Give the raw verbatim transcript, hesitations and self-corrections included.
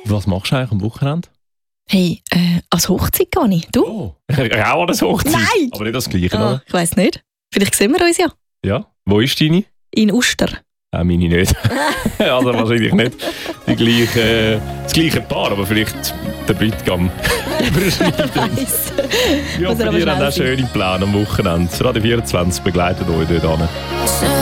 Was machst du eigentlich am Wochenende? Hey, äh, als Hochzeit gehe ich. Du? Oh, auch an der Hochzeit? Nein! Aber nicht das Gleiche, Ah, oder? ich weiss nicht. Vielleicht sehen wir uns ja. Ja. Wo ist deine? In Uster. Auch meine nicht. Also wahrscheinlich nicht die gleiche, äh, das gleiche Paar, aber vielleicht der Bräutigam überschneidend. Weiss. Ja, Muss er für aber ihr habt schnell auch schöne Pläne am Wochenende. Radio vierundzwanzig begleitet euch dort hin.